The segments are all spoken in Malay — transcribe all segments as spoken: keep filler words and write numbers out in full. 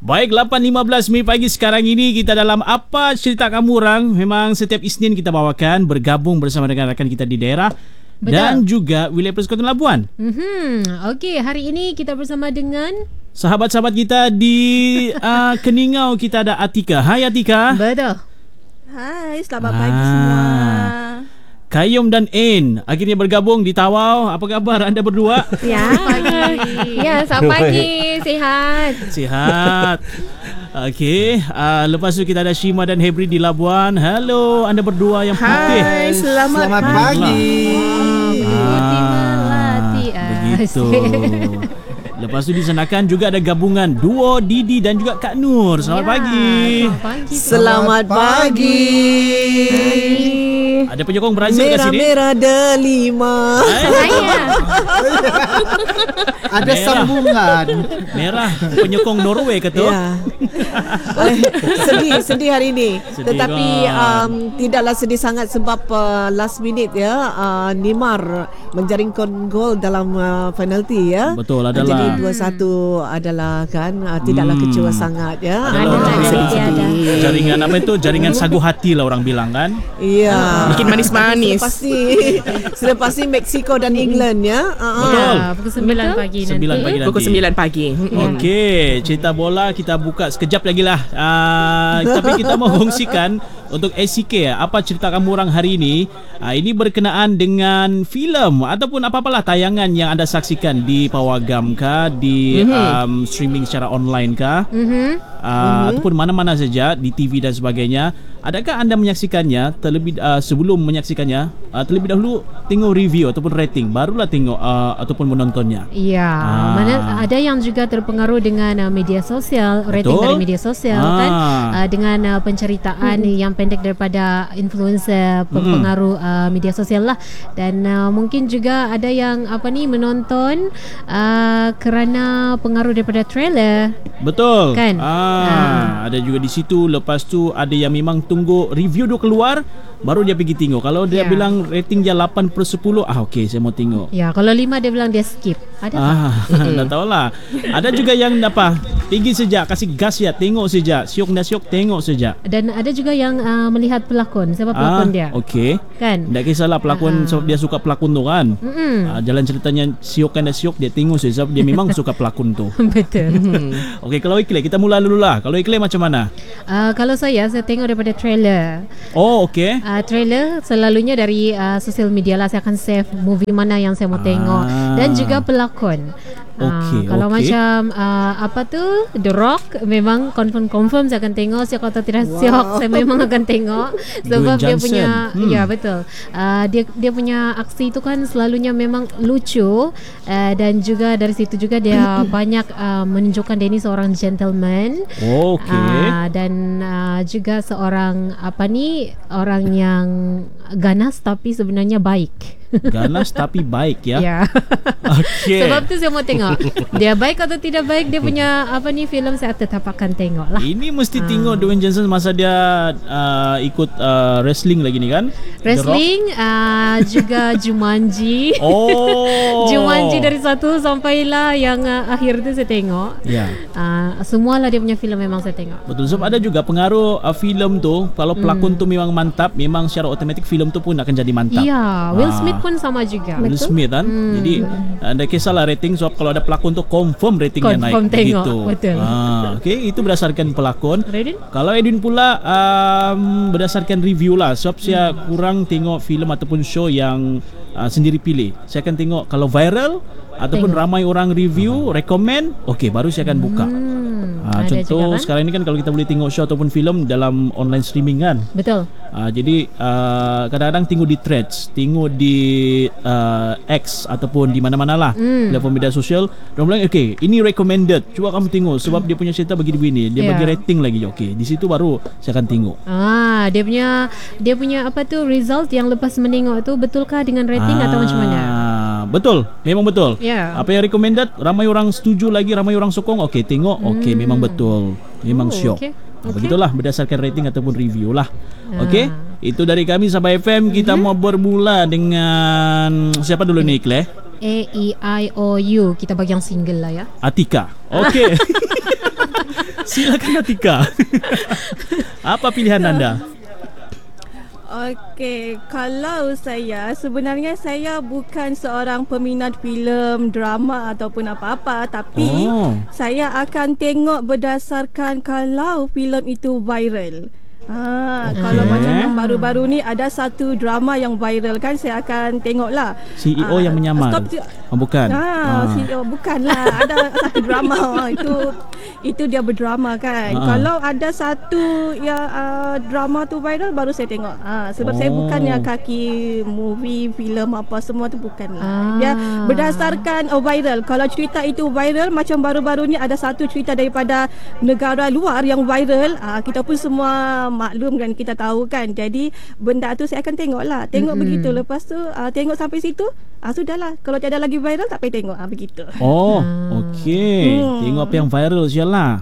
Baik, lapan lima belas minit pagi sekarang ini kita dalam Apa Cerita Kamu Orang. Memang setiap Isnin kita bawakan bergabung bersama dengan rakan kita di daerah. Betul. Dan juga wilayah Persekutuan Labuan. Mm-hmm. Okey, hari ini kita bersama dengan sahabat-sahabat kita di uh, Keningau. Kita ada Atika. Hai Atika. Betul. Hai, selamat ah. pagi semua. Kayum dan Ain akhirnya bergabung di Tawau. Apa khabar anda berdua? Ya, pagi. Ya, selamat pagi. Sihat. Sihat. Okey, uh, lepas tu kita ada Shima dan Hebri di Labuan. Hello, anda berdua yang putih. Hai, selamat, selamat pagi. pagi. Putih melati. Begitu. Lepas tu disanakan juga ada gabungan duo Didi dan juga Kak Nur. Selamat ya, pagi. Selamat pagi. Selamat pagi. Ada penyokong Brazil kat sini. Merah-merah delima. Saya. Ada merah. Sambungan. Merah penyokong Norway ke tu? Ya. sedih, sedih hari ini. Sedih Tetapi um, tidaklah sedih sangat sebab uh, last minute ya uh, Neymar menjaringkan gol dalam uh, penalti ya. Betul, adalah. Jadi dua satu adalah kan uh, tidaklah hmm. kecewa sangat ya. Adalah. Ada, ada, ada. Jaringan apa itu? Jaringan sagu hati lah orang bilang kan. Iya. Bikin manis-manis. Sudah pasti sudah pasti Mexico dan England ya. Uh-huh. Betul. Ya, pukul sembilan pagi nanti. sembilan pagi nanti. Pukul sembilan pagi. Okey, cerita bola kita buka sekejap lagi lah. Uh, tapi kita mau kongsikan untuk A C K, apa cerita kamu orang hari ini. uh, Ini berkenaan dengan filem ataupun apa-apalah tayangan yang anda saksikan di Pawagam kah, di mm-hmm. um, streaming secara online kah, mm-hmm. Uh, mm-hmm. ataupun mana-mana saja di T V dan sebagainya. Adakah anda menyaksikannya terlebih uh, sebelum menyaksikannya uh, terlebih dahulu tengok review ataupun rating barulah tengok uh, ataupun menontonnya? Ya, ah. mana ada yang juga terpengaruh dengan uh, media sosial, rating Betul? dari media sosial ah. kan uh, dengan uh, penceritaan hmm. yang pendek daripada influencer pengaruh hmm. uh, media sosial lah, dan uh, mungkin juga ada yang apa ni menonton uh, kerana pengaruh daripada trailer. Betul kan? ah, ah. Ada juga di situ. Lepas tu ada yang memang tunggu review tu keluar baru dia pergi tengok. Kalau dia yeah. bilang rating dia lapan per sepuluh, ah okey saya mau tengok. Ya, kalau lima dia bilang dia skip. Ada ah, tak tahulah. Ada juga yang apa, pergi sejak, kasih gas ya, tengok sejak, siok dah siok, tengok sejak. Dan ada juga yang uh, melihat pelakon, siapa pelakon ah, dia. Okey. Kan? Tak kisahlah pelakon uh-huh. sebab dia suka pelakon tu kan. ah, Jalan ceritanya siok kan dah siok, dia tengok saja sebab dia memang suka pelakon tu. Betul. Okey, kalau Ikhlas kita mula dululah. Kalau Ikhlas macam mana? Uh, kalau saya, saya tengok daripada trailer. Oh, okey. Uh, trailer selalunya dari uh, sosial media lah. Saya akan save movie mana yang saya mau ah. tengok dan juga pelakon. Okay, uh, kalau okay. macam uh, apa tu The Rock, memang confirm-confirm saya akan tengok. Siok atau tidak Wow. siok, saya memang akan tengok sebab dia punya hmm. ya betul. Uh, dia dia punya aksi itu kan selalunya memang lucu, uh, dan juga dari situ juga dia banyak uh, menunjukkan dia ni seorang gentleman. Oh, okay. uh, dan uh, juga seorang apa ni orang yang ganas tapi sebenarnya baik. Ganas tapi baik ya. Ya. Okay. Sebab tu saya mau tengok dia baik atau tidak baik, dia punya apa ni filem saya tetap akan tengok lah. Ini mesti Ah. tengok Dwayne Johnson masa dia uh, ikut uh, wrestling lagi ni kan. Wrestling, uh, juga Jumanji. Oh. Jumanji dari satu sampailah yang uh, akhir tu saya tengok. Ya. Uh, semualah dia punya filem memang saya tengok. Betul, sebab ada juga pengaruh uh, filem tu. Kalau pelakon hmm. tu memang mantap, memang secara automatik filem tu pun akan jadi mantap. Ya, Will Ah. Smith pun sama juga. Will Smith kan. Hmm. Jadi anda uh, kisahlah rating, sebab kalau ada pelakon tu confirm ratingnya naik. Confirm tengok, gitu. betul. Ah, okey, itu berdasarkan pelakon. Redin? Kalau Edwin pula um, berdasarkan review lah. Sebab hmm. saya kurang tengok filem ataupun show yang uh, sendiri pilih. Saya akan tengok kalau viral ataupun tengok. ramai orang review, recommend, okey baru saya akan buka. Hmm. Ha, contoh kan? Sekarang ini kan kalau kita boleh tengok show ataupun filem dalam online streaming kan. Betul. Ha, jadi uh, kadang-kadang tengok di Threads, tengok di uh, X ataupun di mana-mana lah mm. platform media sosial. Diorang bilang okay, ini recommended, cuba kamu tengok sebab mm. dia punya cerita begini-begini. Dia yeah. bagi rating lagi. Okay, di situ baru saya akan tengok. Ah, dia punya dia punya apa tu result yang lepas menengok tu betulkah dengan rating ah, atau macam mana? Betul, memang betul. Yeah. Apa yang recommended, ramai orang setuju lagi, ramai orang sokong. Okay, tengok. Okay, mm. memang betul. Memang oh, syok. Okay. Okay. Begitulah berdasarkan rating ataupun review lah. Ah. Okey, itu dari kami Sabah F M. Kita mm-hmm. mau bermula dengan siapa dulu ni, Ikhlas? A E I O U. Kita bagi yang single lah ya. Atika. Okey. Silakan Atika. Apa pilihan anda? Okey, kalau saya sebenarnya saya bukan seorang peminat filem, drama ataupun apa-apa, tapi Oh. saya akan tengok berdasarkan kalau filem itu viral. Ha, Okey. kalau macam yang baru-baru ni ada satu drama yang viral kan, saya akan tengoklah. C E O Ah, yang menyamar. stop, Oh, bukan. Ah, C E O bukanlah. Ada satu drama itu itu dia berdrama kan. Ah. Kalau ada satu ya uh, drama tu viral baru saya tengok. Ah, sebab Oh. saya bukannya kaki movie, filem apa semua tu bukanlah. Ah. Dia berdasarkan oh, viral. Kalau cerita itu viral macam baru-baru ni ada satu cerita daripada negara luar yang viral, ah, kita pun semua maklum kan, kita tahu kan. Jadi benda tu saya akan tengok lah. Tengok mm-hmm. begitu. Lepas tu uh, tengok sampai situ, ah sudahlah. Kalau tiada lagi viral tak payah tengok. Ah begitu. Oh, okey. Hmm. Tengok apa yang viral sialah.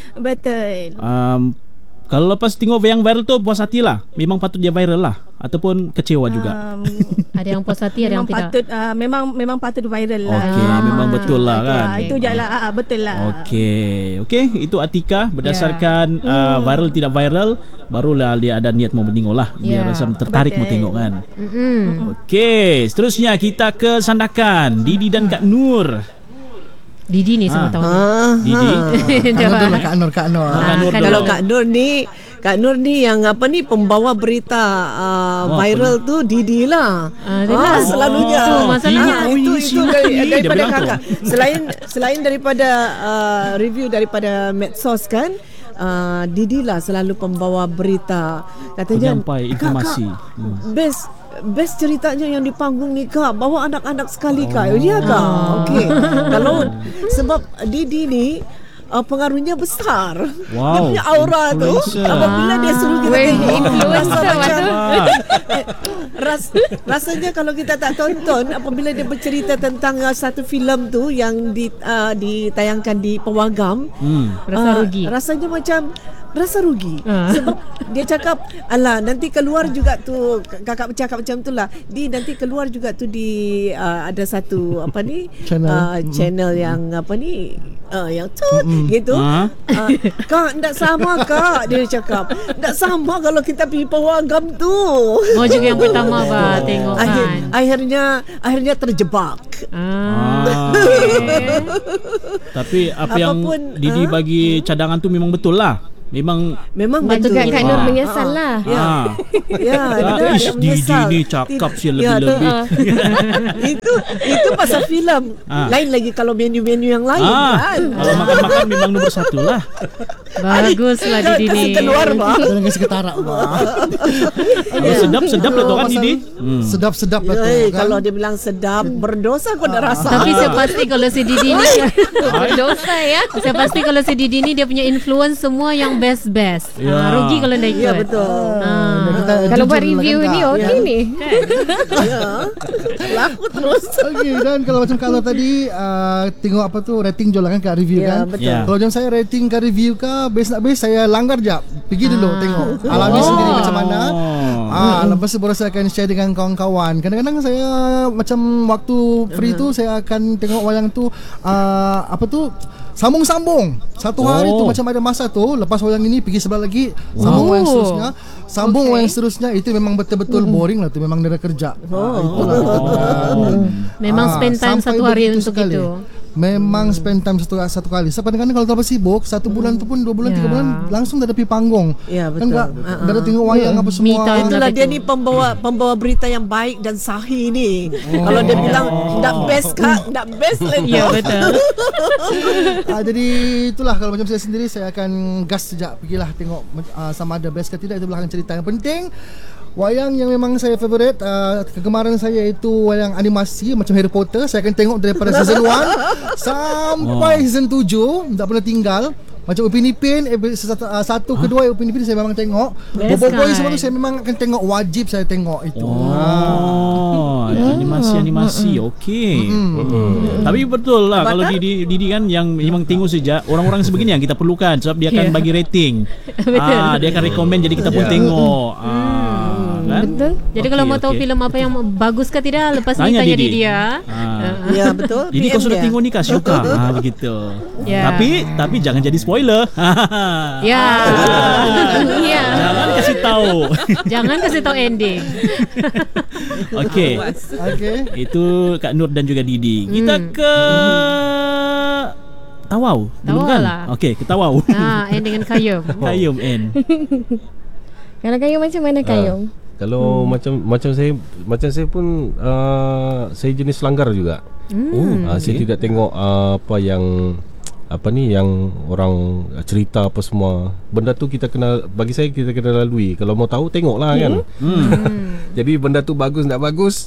Betul. Um, kalau lepas tengok yang viral tu puas hati lah. Memang patut dia viral lah. Ataupun kecewa juga. Um, Ada yang puas hati, ada yang memang tidak. patut uh, memang memang patut viral lah. Okey, Ah. memang betul lah kan. Ah, itu je lah. Ah, betul lah. Okey. Okey, itu Atika berdasarkan uh, Hmm. viral tidak viral, barulah dia ada niat mau menengok lah. Dia Ya, rasa tertarik mau betul. tengok kan. Mm-mm. Okey, seterusnya kita ke Sandakan. Didi dan Kak Nur. Didi ni Ah. semua tahu. Ah, Didi. Kak Nur dulu, Kak Nur, Kak Nur. Ah, Kak Nur Kak dulu. Kalau Kak Nur ni Kak Nur ni yang apa ni pembawa berita uh, Oh, viral tu Didi lah. Ah, dia lah. selalunya. Itu masalahnya. Ah, itu itu dari, Dia daripada bilang tu. kakak. Selain selain daripada uh, review daripada medsos kan, uh, Didi lah selalu pembawa berita. Katanya Penyampai "Kak, informasi." Kak, Hmm. Best best ceritanya yang di panggung ni Kak, bawa anak-anak sekali Kak. Oh, ya Kak. Okey. Kalau sebab Didi ni uh, pengaruhnya besar. Wow, Dia punya aura tu influencer. apabila dia suruh kita Weh, tengok influencer rasa macam tu. Ah. eh, ras, rasanya kalau kita tak tonton apabila dia bercerita tentang uh, satu filem tu yang di, uh, ditayangkan di Pawagam, Hmm. Rasa ah, rugi. rasanya macam rasa rugi Ah. sebab dia cakap alah nanti keluar juga tu, kakak bercakap macam tu lah, di nanti keluar juga tu di uh, ada satu apa ni Channel. uh, channel yang apa ni uh, yang tu gitu. Ah. Uh, kak tak sama kak, dia cakap tak sama kalau kita pergi Pawagam tu. Mau juga yang pertama bah tengok Akhir, kan. akhirnya akhirnya terjebak. Ah. Ah. Tapi apa yang Apapun, Didi ah. bagi cadangan tu memang betul lah. Memang Memang Betul betul. Kak Nur Ah. menyesal lah. Ya. ah. Ya, Ah, dia ish, ada Didi menyesal. ni cakap Tid- sial ya, lebih-lebih. itu itu pasal filem. Ah. Lain lagi kalau menu-menu yang lain Ah, kan. kalau makan-makan memang nombor satu lah. Baguslah Jangan Didi ni. kasi keluar bah. Jangan kasi ketarak, Bang. Kalau sedap-sedap lah tu kan Didi. Hmm. Sedap-sedap lah tu Eh, kan. kalau dia bilang sedap, berdosa kau dah rasa. Tapi saya pasti kalau si Didi ni berdosa ya. Saya pasti kalau si Didi ni dia punya influence semua yang best-best. Ya. Ah, rugi kalau nak ikut. Ya betul. Ah. Kita Kalau jujur buat lah review kan, ni Kak. okey Ya. ni. Ya. Laku terus. Okey, dan kalau macam kalau tadi uh, tengok apa tu rating je lah kan Kak, review Ya, kan. betul. Ya. Kalau macam saya rating ke review ke best nak best, saya langgar jap. Pergi dulu Ah. tengok. Alami Oh. sendiri macam mana. Oh. Ah, lepas tu baru saya akan share dengan kawan-kawan. Kadang-kadang saya macam waktu free tu saya akan tengok wayang tu uh, apa tu sambung-sambung. Satu hari tu Oh. macam ada masa tu lepas wayang ini pergi sebelah lagi, sambung wayang seterusnya, sambung Okay. wayang seterusnya. Itu memang betul-betul boring lah tu, memang dia dah kerja. Ah, itulah. Oh. Memang Ah, spend time sampai satu hari begitu untuk sekali. itu. Memang spend time satu satu kali. Sebab kadang-kadang kalau terlalu sibuk, satu bulan tu pun dua bulan, Ya. tiga bulan langsung dah ada pergi panggung. Ya, Kan betul. Kak, Ah, dah ada tengok wayang apa Me semua. time Itulah lah dia betul. ni pembawa pembawa berita yang baik dan sahih ni. Kalau dia bilang tak best kak, tak best lagi. Ya betul. Ah, jadi itulah kalau macam saya sendiri, saya akan gas sejak pergilah tengok uh, sama ada best ke tidak, itu belakang cerita. Yang penting wayang yang memang saya favourite, uh, kegemaran saya itu wayang animasi macam Harry Potter. Saya akan tengok daripada season one sampai Oh. season tujuh, tak pernah tinggal. Macam Upin Ipin, episode satu, uh, satu kedua Upin Ipin saya memang tengok. Best Bobo Boy kan? semua tu saya memang akan tengok, wajib saya tengok itu. Oh, animasi-animasi. Okey. Hmm. Tapi betul lah kalau Didi Didi kan yang memang tengok sejak orang-orang sebegini yang kita perlukan sebab dia akan Ya. bagi rating. Betul. Ah, dia akan recommend jadi kita pun tengok. Ah. kan? Betul. Jadi Okey, kalau mau tahu okey. filem apa yang bagus ke tidak, lepas ni Tanya tanya Didi. Didi ya. Ha. Ya betul. Jadi P M kau sudah dia. tengok ni kah Syuka? Ha begitu. Ya. Tapi tapi jangan jadi spoiler. Ya. Ya. Jangan kasih tahu. Jangan kasih tahu ending. Okey. Okey. Itu Kak Nur dan juga Didi. Kita ke Tawau. Belum Tawau kan? lah. Okey, ke Tawau. Ha, end dengan Kayum. Kayum N. Kalau Kayum macam mana Kayum? Kalau hmm. macam macam saya macam saya pun uh, saya jenis langgar juga. Hmm. Oh, Uh, saya okey. tidak tengok uh, apa yang apa ni yang orang cerita apa semua. Benda tu kita kena, bagi saya kita kena lalui. Kalau mau tahu tengoklah kan. Hmm. Jadi benda tu bagus tak bagus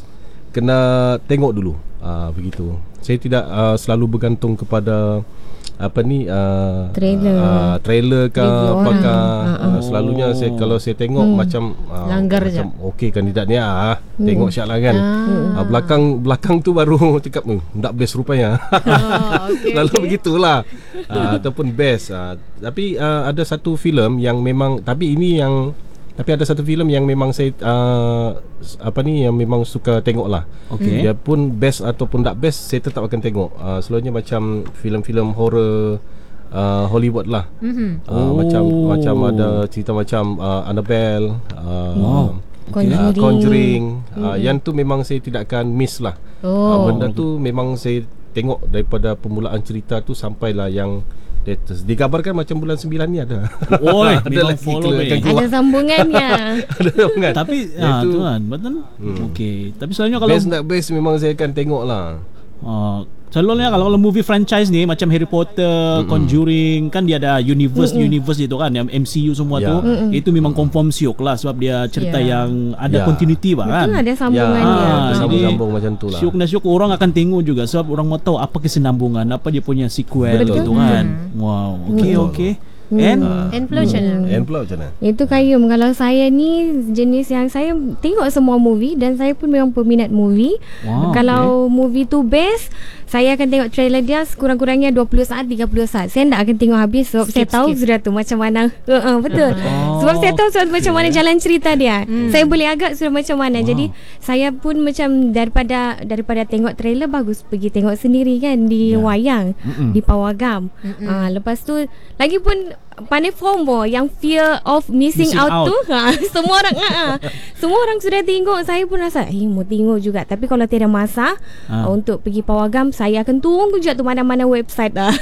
kena tengok dulu. Ah uh, begitu. Saya tidak uh, selalu bergantung kepada apa ni uh, Trailer. uh, trailer ke Review apakah orang. uh, selalunya saya kalau saya tengok Hmm. macam uh, Langgar macam okey kandidat ni ah tengok siap lah kan. Ah. Uh, belakang belakang tu baru cakap hmm, tak best rupanya. Oh, okey, Lalu okey. begitulah uh, ataupun best uh, tapi uh, ada satu filem yang memang tapi ini yang tapi ada satu filem yang memang saya uh, apa ni yang memang suka tengok lah. Okey. Dia pun best ataupun tak best saya tetap akan tengok. Uh, selalunya macam filem-filem horror uh, Hollywood lah. Mhm. Uh, Oh. Macam macam ada cerita macam uh, Annabelle, uh, Wow. Conjuring. uh, Conjuring. Uh, yang tu memang saya tidak akan miss lah. Uh, Oh. benda tu memang saya tengok daripada permulaan cerita tu sampailah yang latest. Digambarkan macam bulan sembilan ni ada. Oi, Ada memang lagi follow keluar- ni. akan keluar. Ada sambungannya. Ada sambungan. Tapi Yang ah tu tu kan, betul. Hmm. Okey. Tapi selalunya kalau best tak best memang saya akan tengok lah. Uh, selalunya kalau, kalau movie franchise ni macam Harry Potter, mm-hmm. Conjuring kan dia ada universe mm-hmm. universe itu kan yang M C U semua Ya. tu Mm-mm. itu memang confirm siok lah sebab dia cerita Ya. yang ada Ya. continuity bah kan. Betul ada sambungan Ya, dia. Ah, sambung-sambung macam tu lah. Syuk na syuk orang akan tengok juga sebab orang mau tahu apa kesinambungan, apa dia punya sequel Betul. gitu kan. Wow, okey Betul. okey. And And flow channel. And pula macam mana? Itu Kayum. Kalau saya ni jenis yang saya tengok semua movie dan saya pun memang peminat movie. Wow, Kalau movie tu best, saya akan tengok trailer dia sekurang-kurangnya dua puluh saat, tiga puluh saat. Saya tak akan tengok habis sebab Skip, saya tahu skip. sudah tu macam mana. Uh, uh, betul. Oh, Sebab saya tahu sudah macam mana jalan cerita dia. Hmm. Saya boleh agak sudah macam mana. Wow. Jadi saya pun macam daripada daripada tengok trailer bagus pergi tengok sendiri kan di Ya. wayang, Mm-mm. di pawagam. Ah, lepas tu lagi pun pandai FOMO yang fear of missing, Missing out, out. tu ha, semua orang ha, semua orang sudah tengok. Saya pun rasa eh mau tengok juga, tapi kalau tiada masa Ha. uh, untuk pergi pawagam, saya akan tunggu je tu mana-mana website lah.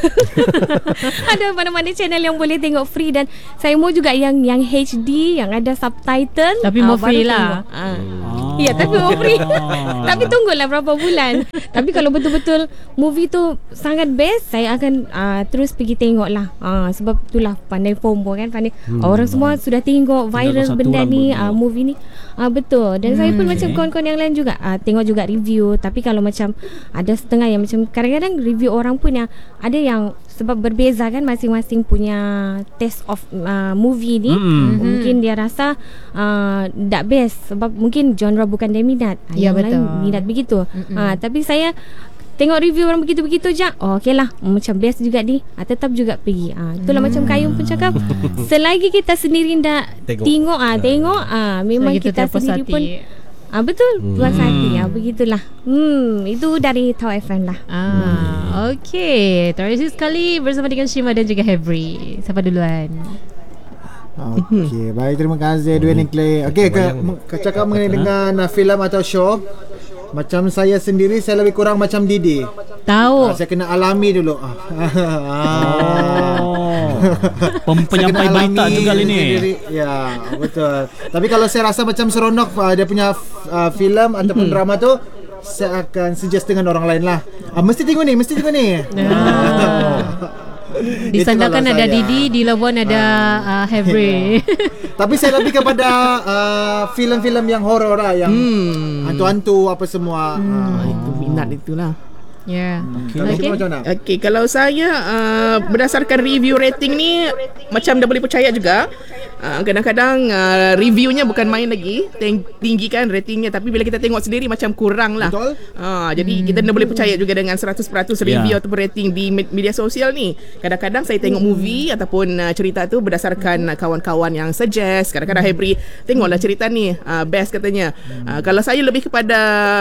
Ada mana-mana channel yang boleh tengok free, dan saya mau juga yang yang H D yang ada subtitle. Tapi Ah, mau baru free tengok. lah. Ah. Ah. Ya, tapi mau free. Ah. Tapi tunggulah berapa bulan. Tapi kalau betul-betul movie tu sangat best, saya akan uh, terus pergi tengok lah. Uh, sebab itulah pandai FOMO kan, pandai hmm. orang semua sudah tengok viral satu benda orang ni, belum uh, tengok. movie ni. Uh, betul. Dan hmm. saya pun macam Okay. kawan-kawan yang lain juga uh, tengok juga review. Tapi kalau macam ada setengah yang macam kadang-kadang review orang pun yang ada yang sebab berbeza kan, masing-masing punya taste of uh, movie ni. Mm-mm. Mungkin dia rasa uh, tak best sebab mungkin genre bukan dia minat. Ah, Ya, yang lain betul. minat begitu. Mm-mm. Ha, tapi saya tengok review orang begitu-begitu je. Oh, okey lah. Macam best juga ni. Ha, tetap juga pergi. Ha, itulah macam Kayum pun cakap. Selagi kita sendiri tak Tengok. tengok, ah ha, tengok, ah ha, memang Selagi kita terpuas sendiri hati. pun ah ha, betul puas hati. Ah ha, begitulah. Hmm, itu dari Tau F M lah. Ah, okey. Terima kasih sekali bersama dengan Shima dan juga Hebri. Siapa duluan? Okey, baik, terima kasih Dwayne dan Clay. Okey, ke, ke cakap mengenai dengan uh, filem atau show. Macam saya sendiri, saya lebih kurang macam Didi. Tahu. Ah, saya kena alami dulu. Ah. Oh. Pem- Penyampai Saya kena berita alami tu kali ni. sendiri. Ya, betul. Tapi kalau saya rasa macam seronok uh, dia punya uh, filem ataupun drama tu, saya akan suggest dengan orang lain lah. Ah, mesti tengok ni, mesti tengok ni. Di Sandakan Itulah ada saya. Didi, di Labuan ada uh, Hebri. Tapi saya lebih kepada uh, filem-filem yang horor lah, yang hmm. hantu-hantu apa semua. Hmm. Ah, itu minat itulah. Ya. Kalau Okey. kita macam mana? Okey, kalau saya uh, berdasarkan review rating ni macam dah boleh percaya juga. uh, kadang-kadang uh, reviewnya bukan main lagi, ting- tinggikan ratingnya, tapi bila kita tengok sendiri macam kurang lah. Betul. Uh, jadi hmm. kita kena boleh percaya juga dengan seratus peratus review Ya. ataupun rating di med- media sosial ni. Kadang-kadang saya tengok movie ataupun uh, cerita tu berdasarkan uh, kawan-kawan yang suggest. Kadang-kadang Hebri tengoklah cerita ni uh, best katanya. Uh, kalau saya lebih kepada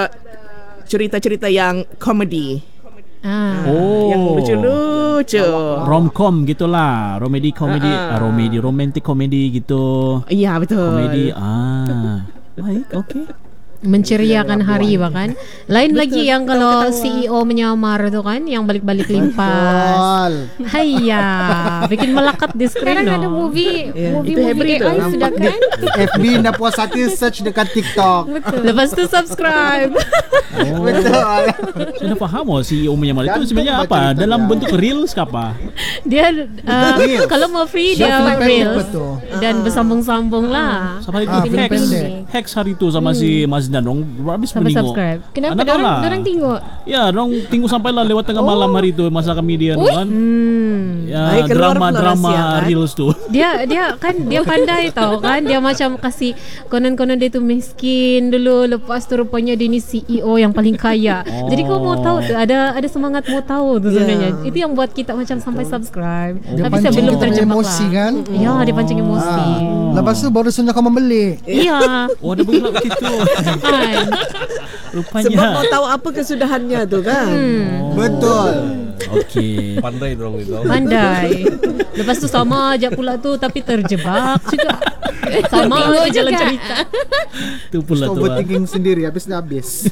cerita-cerita yang komedi. Ah. Oh. Yang lucu-lucu. Romcom gitulah, komedi komedi, Ah, ah. uh, komedi romantic komedi gitu. Ya, betul. Komedi ah. Baik, okey. Menceriakan hari bahkan. Lain Betul, lagi yang kita kalau ketawa. C E O menyamar tu kan, yang balik-balik limpas. Betul. Hayya, bikin melekat di skrin. Sekarang no. ada movie Ya, movie itu movie Hebri A I tu. sudah Nampak kan. F B dah puas hati search dekat TikTok. Lepas tu subscribe. Oh. Betul. Saya dah faham oh C E O menyamar itu Gantung sebenarnya baca apa? cerita Dalam dia. bentuk reels ke apa? Dia uh, Reels. kalau mau free Short dia film pendek reels betul. dan bersambung-sambung lah. Sampai itu Ah, film Hex, pendek. Hex hari tu sama si Mazdan dong habis Sampai menengok. subscribe. Kenapa Anak orang lah. orang tengok? Ya, dong tengok sampai lah lewat tengah malam hari tu masa kami dia tu kan. Hmm. Ya, Ay, keluar pula drama-drama rahsia, kan? reels tu. Dia dia kan dia pandai tau kan, dia macam kasih konon-konon dia tu miskin dulu, lepas tu rupanya dia ni C E O yang paling kaya. Oh. Jadi kau mau tahu tu, ada ada semangat mau tahu tu sebenarnya. Ya. Itu yang buat kita macam sampai subscribe. Dia Tapi saya pancing belum kita punya terjebak emosi lah. kan. Ya, dia pancing emosi. Ah. Lepas tu baru sunnah kau membeli. Iya. Oh, ada begitu begitu. Kan. Rupanya. Sebab mau tahu apa kesudahannya tu kan. Hmm. Betul. Okey. Pandai dorang itu. Pandai. Lepas tu sama aja pula tu, tapi terjebak juga. Sama aja jalan juga. cerita. Itu pula tu. ah. Overthinking sendiri habis dah habis.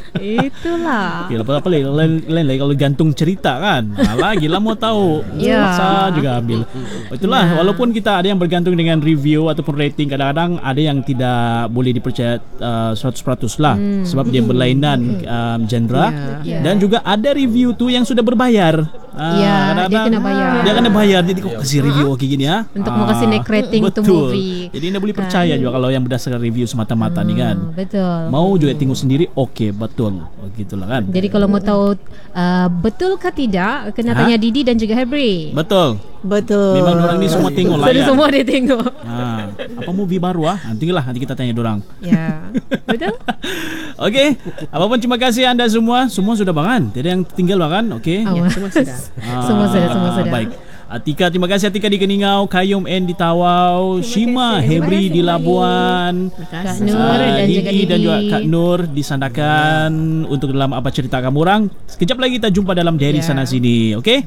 Itulah. Okay, lepas apa lagi lain, lain lagi kalau gantung cerita kan. Ha, lagi lah mau tahu. Ya. Masa juga ambil. Itulah walaupun kita ada yang bergantung dengan review ataupun rating, kadang-kadang ada yang tidak boleh dipercaya uh, seratus peratus lah sebab dia berlainan um, genre Ya. dan juga ada review tu yang sudah berbayar. Ah, Ya, kadang-kadang dia kena bayar. Dia kena bayar jadi kau kasih review kayak gini ya. Untuk mau kasih naik rating tu betul. movie. Jadi anda boleh percaya juga kalau yang berdasarkan review semata-mata ni kan. Hmm, betul. Mau juga tengok sendiri, okey betul. Begitulah kan. Jadi kalau mau tahu uh, betul ke tidak, kena Ha? tanya Didi dan juga Hebri. Betul. Betul. Memang orang ni semua tengok lah Jadi ya. semua dia tengok. Ha, apa movie baru ah? Nantilah nanti kita tanya dorang. Ya. Betul? Okey. Apapun terima kasih anda semua. Semua sudah bangun. Tiada yang tinggal bangun. Okey. Awak. Semua sudah. Ah, Semua sudah, semua sudah. Baik. Atika, terima kasih Atika di Keningau, Kayum N di Tawau, Shima, Hebri di Labuan, Kak Nur ah, dan juga Didi Didi. dan juga Kak Nur di Sandakan untuk dalam apa cerita kamu orang. Sekejap lagi kita jumpa dalam Diary Ya. Sana Sini. Okey?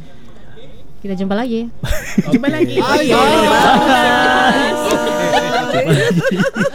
Kita jumpa lagi. Jumpa lagi. Bye. Bye.